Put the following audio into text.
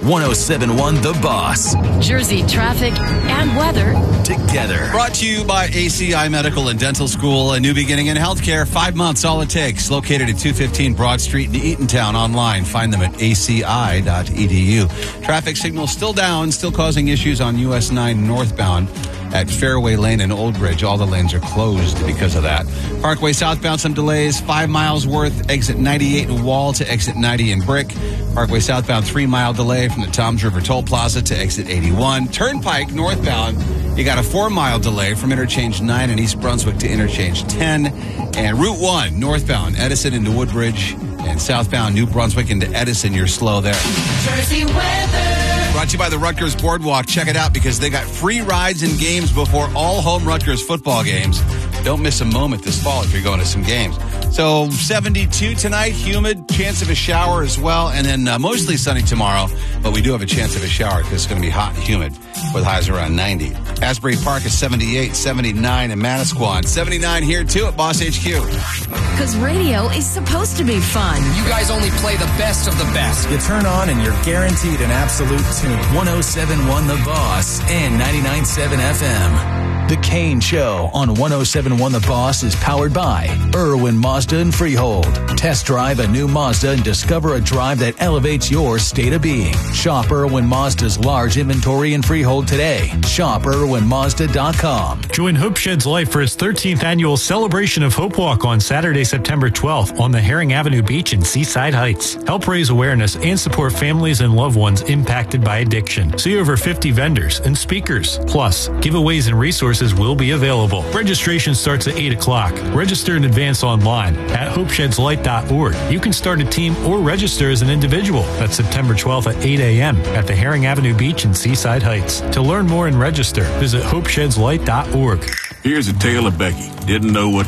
1071 The Boss. Jersey traffic and weather together. Brought to you by ACI Medical and Dental School, a new beginning in healthcare. 5 months, all it takes. Located at 215 Broad Street in Eatontown. Online, find them at aci.edu. Traffic signal still down, still causing issues on US 9 northbound at Fairway Lane and Old Bridge. All the lanes are closed because of that. Parkway southbound, some delays. 5 miles worth, exit 98 in Wall to exit 90 in Brick. Parkway southbound, 3-mile delay from the Toms River Toll Plaza to exit 81. Turnpike northbound, you got a 4-mile delay from interchange 9 in East Brunswick to interchange 10. And Route 1 northbound, Edison into Woodbridge, and southbound New Brunswick into Edison. You're slow there. Jersey weather. Brought to you by the Rutgers Boardwalk. Check it out because they got free rides and games before all home Rutgers football games. Don't miss a moment this fall if you're going to some games. So 72 tonight, humid, chance of a shower as well, and then mostly sunny tomorrow, but we do have a chance of a shower because it's going to be hot and humid with highs around 90. Asbury Park is 78, 79 in Manasquan, 79 here too at Boss HQ. Because radio is supposed to be fun. You guys only play the best of the best. You turn on and you're guaranteed an absolute tune. 1071 The Boss and 99.7 FM. The Kane Show on 1071 The Boss is powered by Irwin Mazda and Freehold. Test drive a new Mazda and discover a drive that elevates your state of being. Shop Irwin Mazda's large inventory in Freehold today. Shop IrwinMazda.com. Join Hope Sheds Life for its 13th annual Celebration of Hope Walk on Saturday, September 12th on the Herring Avenue Beach in Seaside Heights. Help raise awareness and support families and loved ones impacted by addiction. See over 50 vendors and speakers. Plus, giveaways and resources will be available. Registration starts at 8 o'clock. Register in advance online at hopeshedslight.org. You can start a team or register as an individual. That's September 12th at 8 a.m. at the Herring Avenue Beach in Seaside Heights. To learn more and register, visit hopeshedslight.org. Here's a tale of Becky. Didn't know what